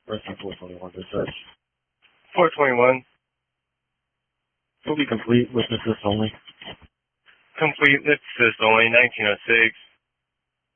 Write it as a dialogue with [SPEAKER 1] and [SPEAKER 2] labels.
[SPEAKER 1] Resting 421 dispatch.
[SPEAKER 2] 421.
[SPEAKER 1] Will be complete with assist only.
[SPEAKER 2] Complete with assist only, 1906.